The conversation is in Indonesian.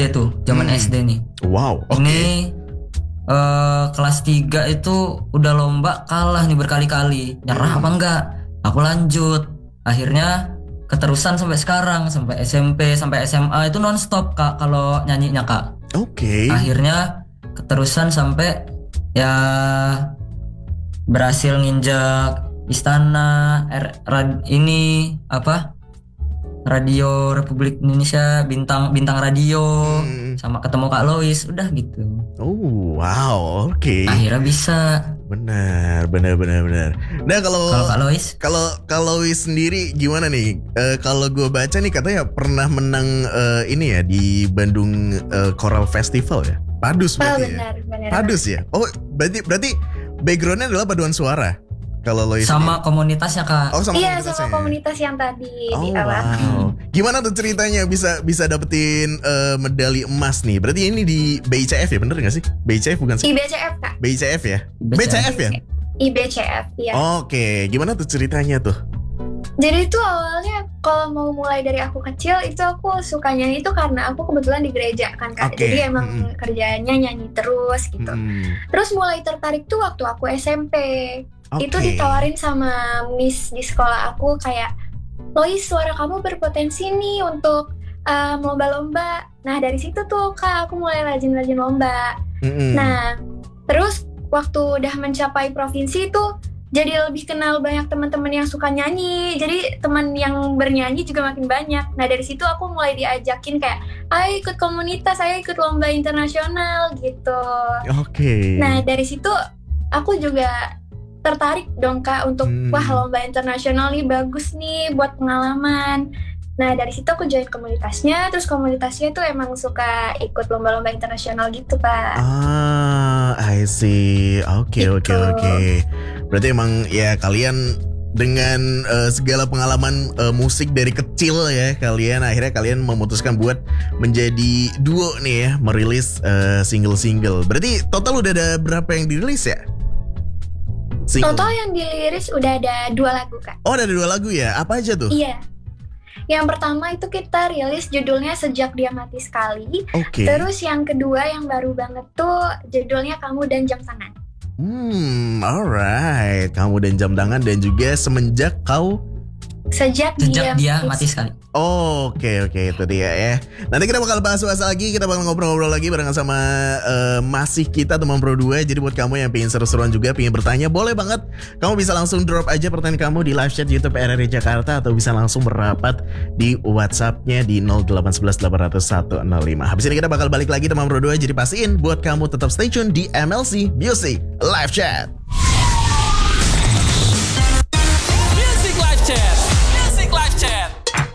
SD tuh, zaman SD nih. Wow, oke. Ini kelas 3 itu udah lomba, kalah nih berkali-kali. Nyerah apa enggak? Aku lanjut. Akhirnya keterusan sampai sekarang, sampai SMP, sampai SMA itu nonstop Kak kalau nyanyinya Kak. Oke. Akhirnya keterusan sampai ya berhasil nginjak istana ini apa? Radio Republik Indonesia, bintang radio, sama ketemu Kak Lois, udah gitu. Oh, wow, oke. Akhirnya bisa. Benar. Nah, kalau Kak Lois, kalau Lois sendiri gimana nih? Kalau gue baca nih katanya pernah menang ini ya di Bandung Choral Festival ya. Padus berarti benar. Padus ya. Oh, berarti backgroundnya adalah paduan suara. Kalau Lois sama komunitasnya Kak. Oh, Iya, sama komunitas yang tadi di awal. Wow. Gimana tuh ceritanya bisa dapetin medali emas nih? Berarti ini di BICF ya, bener gak sih? BICF bukan sih? IBCF Kak. BICF ya? BCF ya? IBCF, iya. Oke, gimana tuh ceritanya tuh? Jadi itu awalnya kalau mau mulai dari aku kecil itu aku suka nyanyi itu karena aku kebetulan di gereja kan Kak. Oke. Jadi emang kerjaannya nyanyi terus gitu. Terus mulai tertarik tuh waktu aku SMP. Itu ditawarin sama miss di sekolah aku kayak, Lois, suara kamu berpotensi nih untuk lomba-lomba. Nah dari situ tuh Kak aku mulai rajin-rajin lomba. Nah terus waktu udah mencapai provinsi tuh jadi lebih kenal banyak teman-teman yang suka nyanyi. Jadi teman yang bernyanyi juga makin banyak. Nah dari situ aku mulai diajakin kayak, ayo ikut komunitas, ayo ikut lomba internasional gitu. Oke. Nah dari situ aku juga tertarik dong Kak untuk wah lomba internasional nih bagus nih buat pengalaman. Nah dari situ aku join komunitasnya, terus komunitasnya tuh emang suka ikut lomba-lomba internasional gitu Kak. I see. Oke. Berarti emang ya kalian dengan segala pengalaman musik dari kecil ya, akhirnya kalian memutuskan buat menjadi duo nih ya, merilis single-single. Berarti total udah ada berapa yang dirilis ya? Single. Total yang diliris udah ada 2 lagu Kak. Oh ada 2 lagu ya? Apa aja tuh? Iya. Yang pertama itu kita rilis judulnya Sejak Dia Mati Sekali. Oke. Terus yang kedua yang baru banget tuh judulnya Kamu dan Jam Tangan. Alright. Kamu dan Jam Tangan dan juga Sejak dia mati sekali. Oke, itu dia ya. Nanti kita bakal bahas lagi, kita bakal ngobrol-ngobrol lagi barengan sama masih kita teman Pro 2. Jadi buat kamu yang pengen seru-seruan juga, pengen bertanya, boleh banget. Kamu bisa langsung drop aja pertanyaan kamu di live chat YouTube RRI Jakarta atau bisa langsung merapat di WhatsApp-nya di 0811 800 105. Habis ini kita bakal balik lagi teman Pro 2. Jadi pastiin buat kamu tetap stay tune di MLC Music Live Chat.